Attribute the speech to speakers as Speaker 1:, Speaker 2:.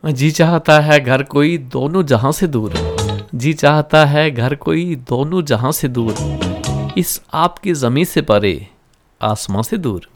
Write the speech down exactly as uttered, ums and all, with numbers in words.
Speaker 1: जी चाहता है घर कोई दोनों जहां से दूर, जी चाहता है घर कोई दोनों जहां से दूर, इस आपकी ज़मीं से परे आसमां से दूर।